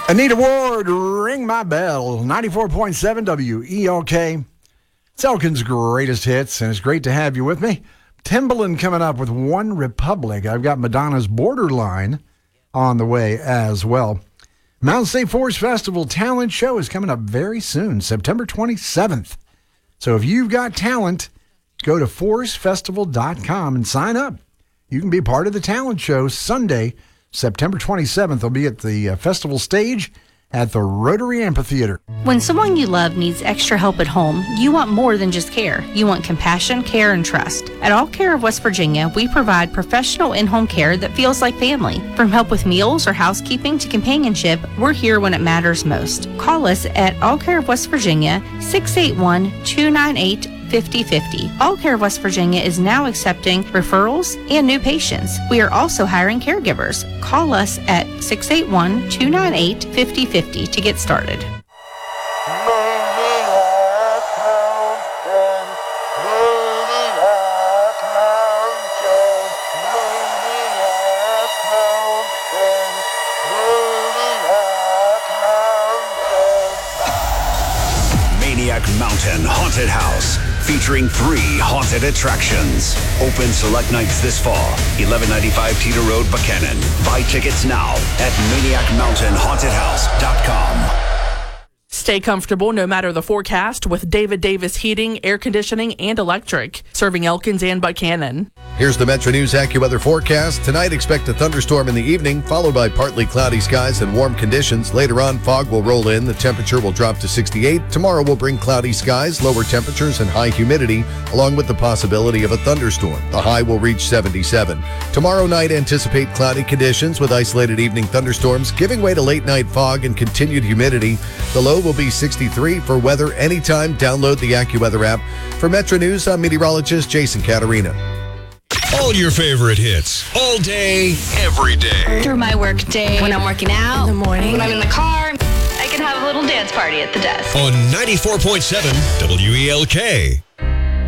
Anita Ward, Ring My Bell, 94.7 WELK. It's Elkin's greatest hits, and it's great to have you with me. Timbaland coming up with One Republic. I've got Madonna's Borderline on the way as well. Mountain State Forest Festival Talent Show is coming up very soon, September 27th. So if you've got talent, go to forestfestival.com and sign up. You can be part of the talent show Sunday, September 27th. They'll be at the festival stage at the Rotary Amphitheater. When someone you love needs extra help at home, you want more than just care. You want compassion, care, and trust. At All Care of West Virginia, we provide professional in-home care that feels like family. From help with meals or housekeeping to companionship, we're here when it matters most. Call us at All Care of West Virginia, 681-298-5050. All Care of West Virginia is now accepting referrals and new patients. We are also hiring caregivers. Call us at 681-298-5050 to get started. Maniac Mountain Haunted House, featuring 3 haunted attractions. Open select nights this fall. 1195 Teeter Road, Buchanan. Buy tickets now at maniacmountainhauntedhouse.com. Stay comfortable no matter the forecast with David Davis Heating, Air Conditioning, and Electric, serving Elkins and Buchanan. Here's the Metro News AccuWeather forecast. Tonight, expect a thunderstorm in the evening, followed by partly cloudy skies and warm conditions. Later on, fog will roll in. The temperature will drop to 68. Tomorrow will bring cloudy skies, lower temperatures, and high humidity, along with the possibility of a thunderstorm. The high will reach 77. Tomorrow night, anticipate cloudy conditions with isolated evening thunderstorms, giving way to late-night fog and continued humidity. The low will be 63. For weather anytime, download the AccuWeather app. For Metro News, I'm meteorologist Jason Caterina. All your favorite hits, all day, every day. Through my work day, when I'm working out, in the morning, when I'm in the car, I can have a little dance party at the desk. On 94.7 WELK.